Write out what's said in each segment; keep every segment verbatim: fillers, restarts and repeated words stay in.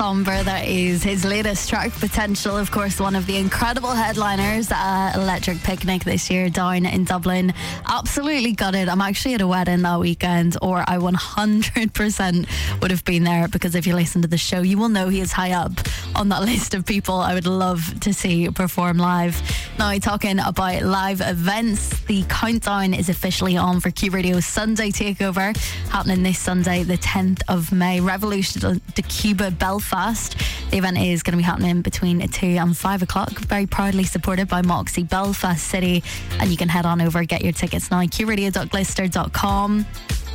somber. That is his latest track, Potential. Of course, one of the incredible headliners at Electric Picnic this year down in Dublin. Absolutely gutted. I'm actually at a wedding that weekend, or I one hundred percent would have been there, because if you listen to the show, you will know he is high up on that list of people I would love to see perform live. Now, talking about live events, the countdown is officially on for Q Radio's Sunday Takeover, happening this Sunday, the tenth of May. Revolution de Cuba, Belfast. The event is going to be happening between two and five o'clock. Very proudly supported by Moxie Belfast City, and you can head on over, get your tickets now, q radio dot glister dot com.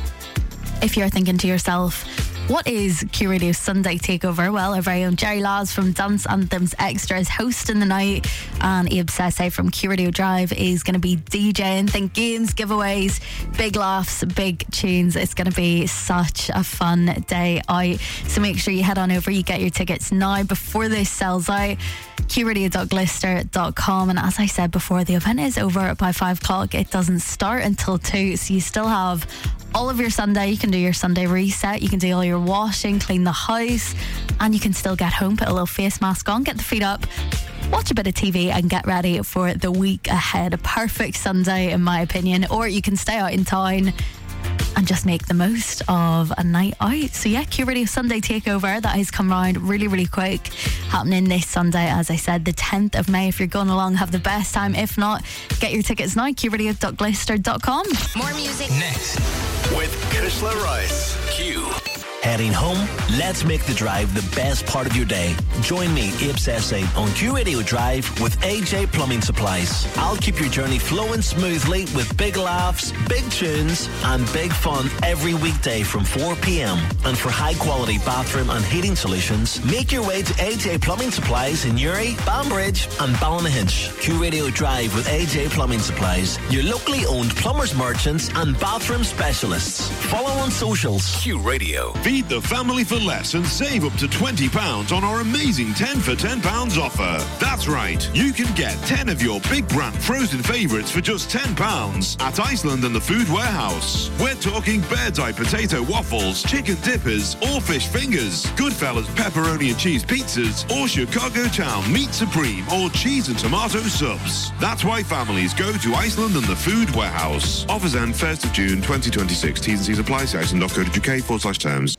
If you're thinking to yourself, what is Q Radio's Sunday Takeover? Well, our very own Jerry Laws from Dance Anthems Extra is hosting the night, and Abe Sese from Q Radio Drive is going to be DJing. Think games, giveaways, big laughs, big tunes. It's going to be such a fun day out. So make sure you head on over, you get your tickets now before this sells out. q radio dot glister dot com. And as I said before, the event is over by five o'clock. It doesn't start until two, so you still have all of your Sunday. You can do your Sunday reset, you can do all your washing, clean the house, and you can still get home, put a little face mask on, get the feet up, watch a bit of T V and get ready for the week ahead. A perfect Sunday in my opinion. Or you can stay out in town and just make the most of a night out. So yeah, Q Radio Sunday Takeover, that has come round really really quick, happening this Sunday, as I said, the tenth of May. If you're going along, have the best time. If not, get your tickets now, q radio dot glister dot com. More music next with Kushla Rice. Q. Heading home? Let's make the drive the best part of your day. Join me, Abe Sese, on Q Radio Drive with A J Plumbing Supplies. I'll keep your journey flowing smoothly with big laughs, big tunes, and big fun every weekday from four p.m. And for high-quality bathroom and heating solutions, make your way to A J Plumbing Supplies in Uri, Banbridge, and Ballynahinch. Q Radio Drive with A J Plumbing Supplies, your locally owned plumbers, merchants, and bathroom specialists. Follow on socials. Q Radio. Feed the family for less and save up to twenty pounds on our amazing ten for ten pounds offer. That's right, you can get ten of your big brand frozen favourites for just ten pounds at Iceland and the Food Warehouse. We're talking Bird's Eye potato waffles, chicken dippers, or fish fingers, Goodfellas pepperoni and cheese pizzas, or Chicago Town meat supreme or cheese and tomato subs. That's why families go to Iceland and the Food Warehouse. Offers end first of June twenty twenty-six. T's and C's apply. See iceland dot co dot uk forward slash terms.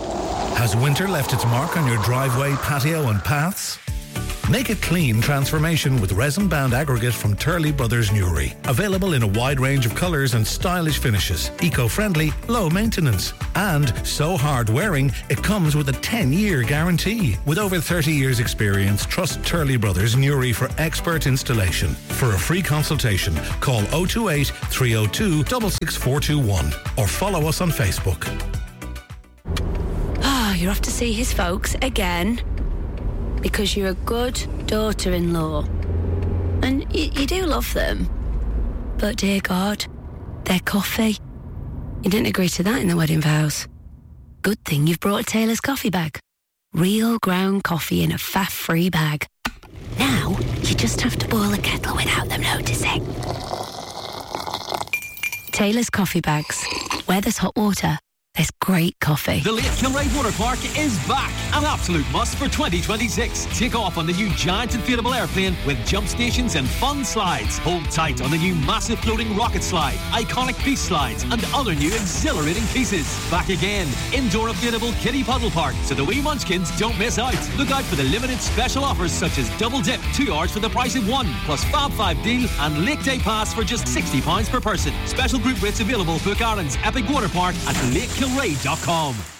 Has winter left its mark on your driveway, patio and paths? Make a clean transformation with resin-bound aggregate from Turley Brothers Newry. Available in a wide range of colours and stylish finishes. Eco-friendly, low maintenance. And so hard-wearing, it comes with a ten-year guarantee. With over thirty years experience, trust Turley Brothers Newry for expert installation. For a free consultation, call oh two eight, three oh two, six six four two one or follow us on Facebook. Oh, you're off to see his folks again because you're a good daughter-in-law. And y- you do love them. But, dear God, their coffee. You didn't agree to that in the wedding vows. Good thing you've brought a Taylor's coffee bag. Real ground coffee in a faff-free bag. Now, you just have to boil a kettle without them noticing. Taylor's coffee bags. Where there's hot water, there's great coffee. The Lake Kilray Water Park is back. An absolute must for twenty twenty-six. Take off on the new giant inflatable airplane with jump stations and fun slides. Hold tight on the new massive floating rocket slide, iconic beach slides, and other new exhilarating pieces. Back again. Indoor inflatable kiddie puddle park, so the wee munchkins don't miss out. Look out for the limited special offers such as double dip, two hours for the price of one, plus Fab five deal and Lake Day Pass for just sixty pounds per person. Special group rates available. Book Ireland's Epic Water Park at lake kilray dot com.